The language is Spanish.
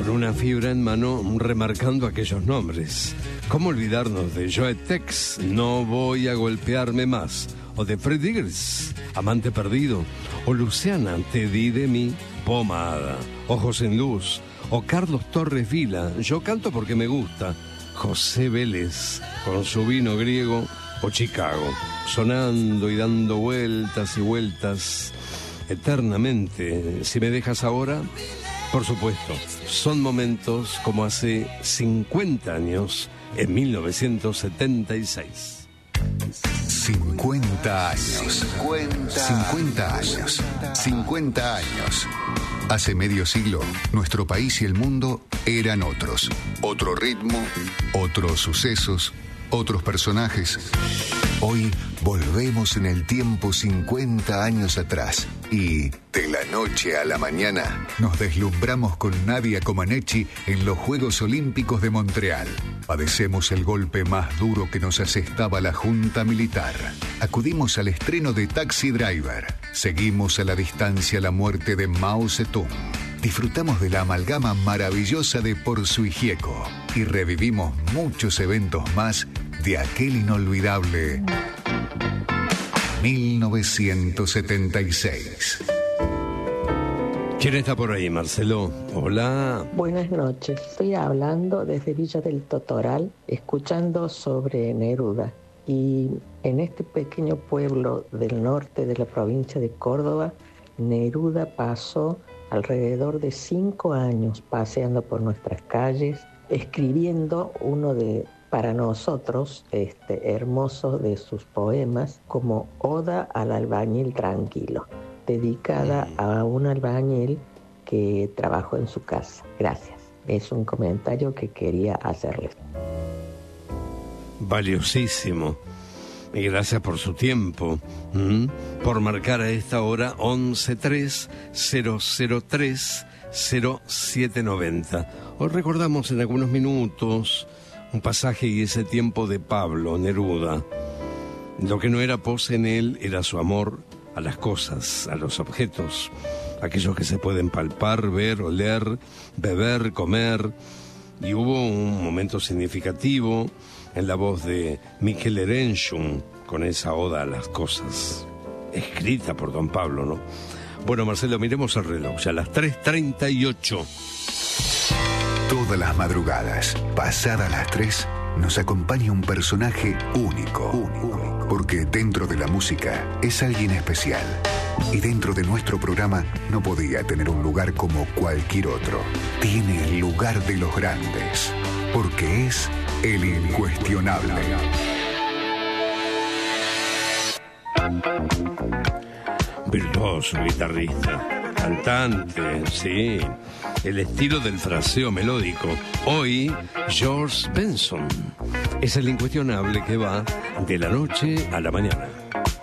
una fibra en mano remarcando aquellos nombres. ¿Cómo olvidarnos de Joe Tex, No voy a golpearme más? O de Fred Diggs, Amante perdido. O Luciana, Te di de mí, Pomada. Ojos en luz. O Carlos Torres Vila, Yo canto porque me gusta. José Vélez, con su vino griego. O Chicago, sonando y dando vueltas y vueltas eternamente. Si me dejas ahora, por supuesto, son momentos como hace 50 años, en 1976. 50 años. 50 años. 50 años. Hace medio siglo, nuestro país y el mundo eran otros. Otro ritmo, otros sucesos, otros personajes. Hoy volvemos en el tiempo 50 años atrás y, de la noche a la mañana, nos deslumbramos con Nadia Comaneci en los Juegos Olímpicos de Montreal. Padecemos el golpe más duro que nos asestaba la Junta Militar. Acudimos al estreno de Taxi Driver. Seguimos a la distancia la muerte de Mao Zedong. Disfrutamos de la amalgama maravillosa de Porzu y Gieco y revivimos muchos eventos más de aquel inolvidable 1976. ¿Quién está por ahí, Marcelo? Hola. Buenas noches. Estoy hablando desde Villa del Totoral, escuchando sobre Neruda. Y en este pequeño pueblo del norte de la provincia de Córdoba, Neruda pasó alrededor de 5 años paseando por nuestras calles, escribiendo uno de, para nosotros, hermoso de sus poemas, como Oda al albañil tranquilo, dedicada a un albañil que trabajó en su casa. Gracias. Es un comentario que quería hacerles. Valiosísimo. Y gracias por su tiempo, por marcar a esta hora 1130030790. Hoy recordamos en algunos minutos un pasaje y ese tiempo de Pablo Neruda. Lo que no era pose en él era su amor a las cosas, a los objetos, aquellos que se pueden palpar, ver, oler, beber, comer. Y hubo un momento significativo en la voz de Miquel Erenchun, con esa oda a las cosas, escrita por don Pablo, ¿no? Bueno, Marcelo, miremos el reloj, ya a las 3:38. Todas las madrugadas, pasadas las 3, nos acompaña un personaje único. Porque dentro de la música es alguien especial. Y dentro de nuestro programa no podía tener un lugar como cualquier otro. Tiene el lugar de los grandes. Porque es el incuestionable. Virtuoso guitarrista, cantante, sí. El estilo del fraseo melódico. Hoy, George Benson. Es el incuestionable que va de la noche a la mañana.